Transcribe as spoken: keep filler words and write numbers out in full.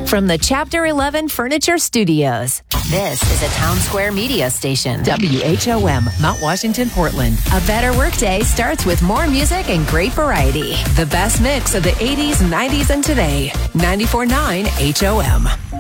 From the Chapter eleven Furniture Studios, this is a Town Square Media Station. W H O M, Mount Washington, Portland. A better workday starts with more music and great variety. The best mix of the eighties, nineties, and today. ninety-four point nine H O M.